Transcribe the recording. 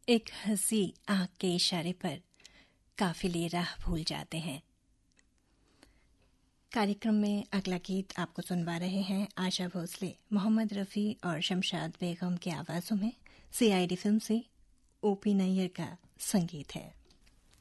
एक हंसी आंख के इशारे पर काफिले राह भूल जाते हैं। कार्यक्रम में अगला गीत आपको सुनवा रहे हैं आशा भोसले, मोहम्मद रफ़ी और शमशाद बेगम की आवाज़ों में। CID फिल्म से ओपी नैयर का संगीत है।